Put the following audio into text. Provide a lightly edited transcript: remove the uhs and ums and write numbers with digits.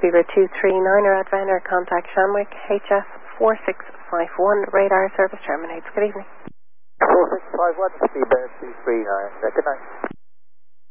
Beaver 239 or Adventure, contact Shamwick, HS 4651, radar service terminates. Good evening. 4651, Beaver 239, good night.